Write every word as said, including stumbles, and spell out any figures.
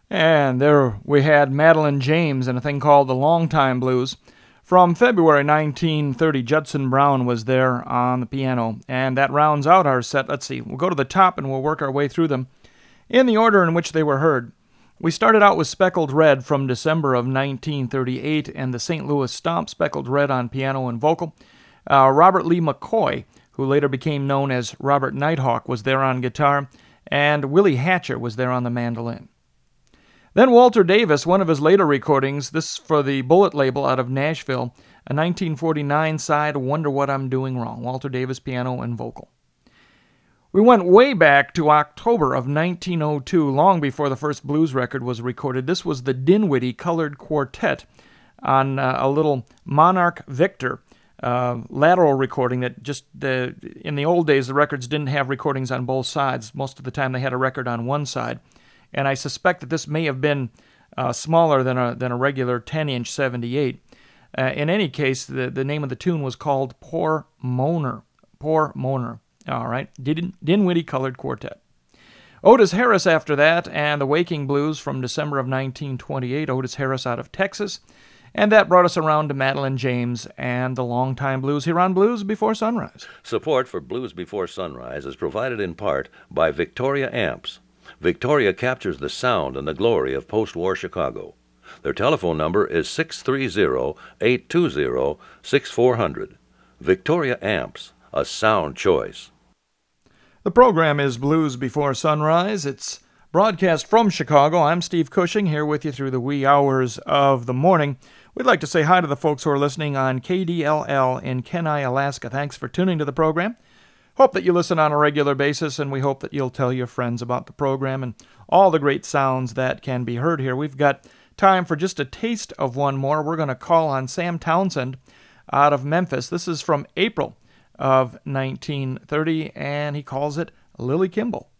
And there we had Madeline James and a thing called the Long Time Blues. From February nineteen thirty, Judson Brown was there on the piano, and that rounds out our set. Let's see, we'll go to the top and we'll work our way through them in the order in which they were heard. We started out with Speckled Red from December of nineteen thirty-eight, and the Saint Louis Stomp, Speckled Red on piano and vocal. Uh, Robert Lee McCoy, who later became known as Robert Nighthawk, was there on guitar, and Willie Hatcher was there on the mandolin. Then Walter Davis, one of his later recordings, this for the Bullet label out of Nashville, a nineteen forty-nine side, Wonder What I'm Doing Wrong. Walter Davis, piano and vocal. We went way back to October of nineteen oh two, long before the first blues record was recorded. This was the Dinwiddie Colored Quartet on uh, a little Monarch Victor uh, lateral recording that just, uh, in the old days, the records didn't have recordings on both sides. Most of the time they had a record on one side. And I suspect that this may have been uh, smaller than a than a regular ten-inch seventy-eight. Uh, in any case, the, the name of the tune was called Poor Moaner. Poor Moaner. All right. Din- Dinwiddie Colored Quartet. Otis Harris after that, and the Waking Blues from December of nineteen twenty-eight. Otis Harris out of Texas. And that brought us around to Madeline James and the Long Time Blues here on Blues Before Sunrise. Support for Blues Before Sunrise is provided in part by Victoria Amps. Victoria captures the sound and the glory of post-war Chicago. Their telephone number is six three zero, eight two zero, six four zero zero. Victoria Amps, a sound choice. The program is Blues Before Sunrise. It's broadcast from Chicago. I'm Steve Cushing, here with you through the wee hours of the morning. We'd like to say hi to the folks who are listening on K D L L in Kenai, Alaska. Thanks for tuning to the program. Hope that you listen on a regular basis, and we hope that you'll tell your friends about the program and all the great sounds that can be heard here. We've got time for just a taste of one more. We're going to call on Sam Townsend out of Memphis. This is from April of nineteen thirty, and he calls it Lily Kimball.